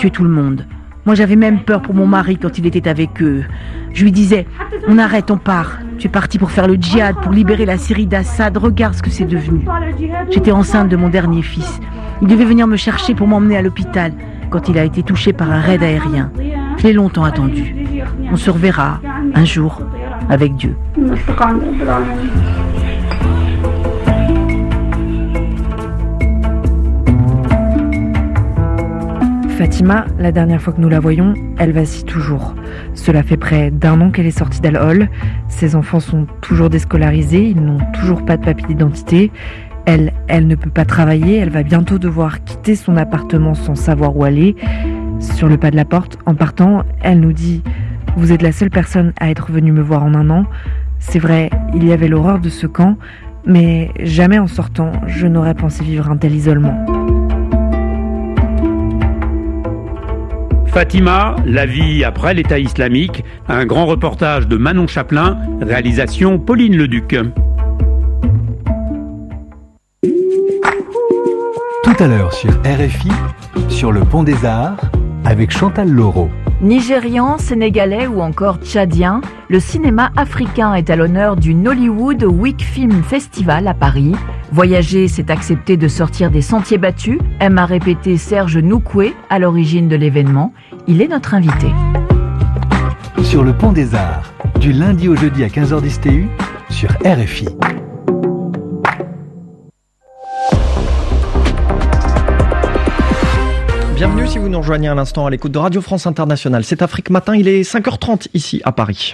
tuer tout le monde. Moi, j'avais même peur pour mon mari quand il était avec eux. Je lui disais, on arrête, on part. Tu es parti pour faire le djihad, pour libérer la Syrie d'Assad. Regarde ce que c'est devenu. J'étais enceinte de mon dernier fils. Il devait venir me chercher pour m'emmener à l'hôpital quand il a été touché par un raid aérien. Je l'ai longtemps attendu. On se reverra un jour avec Dieu. Fatima, la dernière fois que nous la voyons, elle vacille toujours. Cela fait près d'1 an qu'elle est sortie d'Al-Hol. Ses enfants sont toujours déscolarisés, ils n'ont toujours pas de papier d'identité. Elle ne peut pas travailler, elle va bientôt devoir quitter son appartement sans savoir où aller. Sur le pas de la porte, en partant, elle nous dit « Vous êtes la seule personne à être venue me voir en 1 an. C'est vrai, il y avait l'horreur de ce camp, mais jamais en sortant, je n'aurais pensé vivre un tel isolement. » Fatima, la vie après l'État islamique, un grand reportage de Manon Chaplin, réalisation Pauline Leduc. Tout à l'heure sur RFI, sur le Pont des Arts, avec Chantal Laureau. Nigérian, sénégalais ou encore tchadien, le cinéma africain est à l'honneur du Nollywood Week Film Festival à Paris. Voyager, c'est accepter de sortir des sentiers battus, aime à répéter Serge Noukoué à l'origine de l'événement. Il est notre invité. Sur le Pont des Arts, du lundi au jeudi à 15h10 TU, sur RFI. Bienvenue si vous nous rejoignez à l'instant à l'écoute de Radio France Internationale. C'est Afrique Matin, il est 5h30 ici à Paris.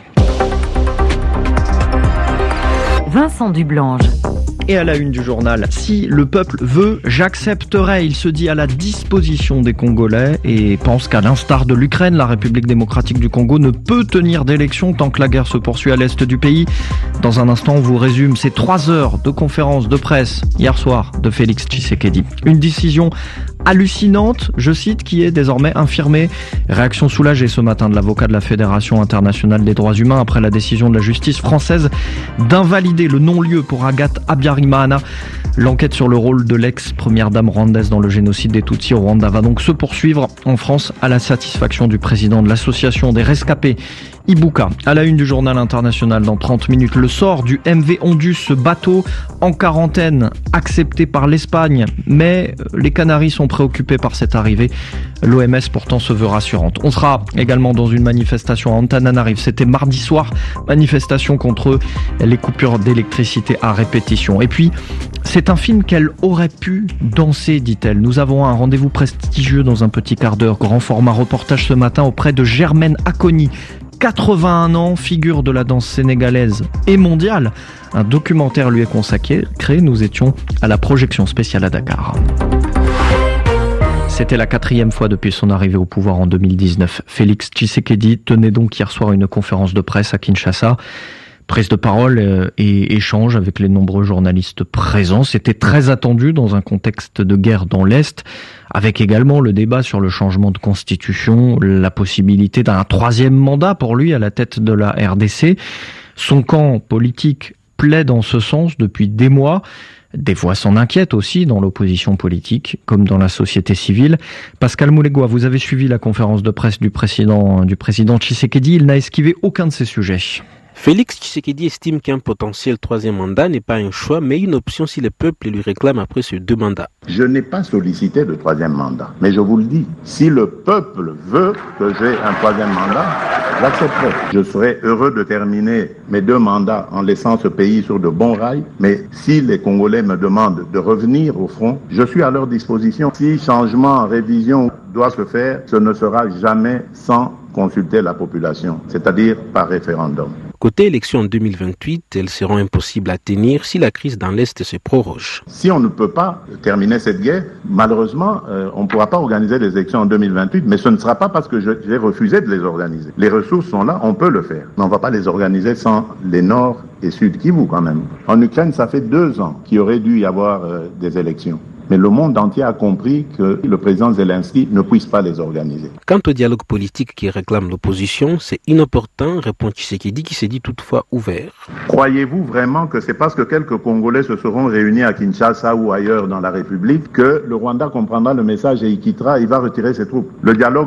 Vincent Dublange. Et à la une du journal, si le peuple veut, j'accepterai. Il se dit à la disposition des Congolais et pense qu'à l'instar de l'Ukraine, la République démocratique du Congo ne peut tenir d'élection tant que la guerre se poursuit à l'est du pays. Dans un instant, on vous résume ces 3 heures de conférence de presse hier soir de Félix Tshisekedi. Une décision hallucinante, je cite, qui est désormais infirmée. Réaction soulagée ce matin de l'avocat de la Fédération internationale des droits humains après la décision de la justice française d'invalider le non-lieu pour Agathe Habyarimana. L'enquête sur le rôle de l'ex-première dame rwandaise dans le génocide des Tutsis au Rwanda va donc se poursuivre en France à la satisfaction du président de l'association des rescapés, Ibuka. À la une du journal international dans 30 minutes, le sort du MV Ondus, ce bateau en quarantaine accepté par l'Espagne. Mais les Canaries sont préoccupés par cette arrivée. L'OMS pourtant se veut rassurante. On sera également dans une manifestation à Antananarive. C'était mardi soir, manifestation contre les coupures d'électricité à répétition. Et puis, c'est un film qu'elle aurait pu danser, dit-elle. Nous avons un rendez-vous prestigieux dans un petit quart d'heure. Grand format reportage ce matin auprès de Germaine Akoni. 81 ans, figure de la danse sénégalaise et mondiale. Un documentaire lui est consacré. Nous étions à la projection spéciale à Dakar. C'était la 4e fois depuis son arrivée au pouvoir en 2019. Félix Tshisekedi tenait donc hier soir une conférence de presse à Kinshasa. Prise de parole et échange avec les nombreux journalistes présents. C'était très attendu dans un contexte de guerre dans l'Est, avec également le débat sur le changement de constitution, la possibilité d'un 3e mandat pour lui à la tête de la RDC. Son camp politique plaide en ce sens depuis des mois. Des voix s'en inquiètent aussi dans l'opposition politique, comme dans la société civile. Pascal Moulegoa, vous avez suivi la conférence de presse du président Tshisekedi. Il n'a esquivé aucun de ces sujets. Félix Tshisekedi estime qu'un potentiel 3e mandat n'est pas un choix, mais une option si le peuple lui réclame après ces 2 mandats. Je n'ai pas sollicité le 3e mandat, mais je vous le dis, si le peuple veut que j'ai un 3e mandat, j'accepterai. Je serai heureux de terminer mes 2 mandats en laissant ce pays sur de bons rails, mais si les Congolais me demandent de revenir au front, je suis à leur disposition. Si changement, révision doit se faire, ce ne sera jamais sans consulter la population, c'est-à-dire par référendum. Côté élections en 2028, elles seront impossibles à tenir si la crise dans l'Est se proroge. Si on ne peut pas terminer cette guerre, malheureusement, on ne pourra pas organiser les élections en 2028, mais ce ne sera pas parce que j'ai refusé de les organiser. Les ressources sont là, on peut le faire, mais on ne va pas les organiser sans les Nord et Sud Kivu quand même. En Ukraine, ça fait 2 ans qu'il aurait dû y avoir des élections. Mais le monde entier a compris que le président Zelensky ne puisse pas les organiser. Quant au dialogue politique qui réclame l'opposition, c'est inopportun, répond Tshisekedi, qui s'est dit toutefois ouvert. Croyez-vous vraiment que c'est parce que quelques Congolais se seront réunis à Kinshasa ou ailleurs dans la République que le Rwanda comprendra le message et il quittera, il va retirer ses troupes? Le dialogue